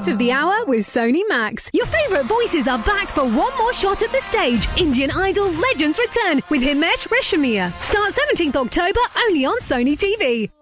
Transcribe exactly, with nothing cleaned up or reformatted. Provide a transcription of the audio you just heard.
Moment of the hour with Sony Max. Your favourite voices are back for one more shot at the stage. Indian Idol Legends return with Himesh Reshammiya. Start seventeenth October only on Sony T V.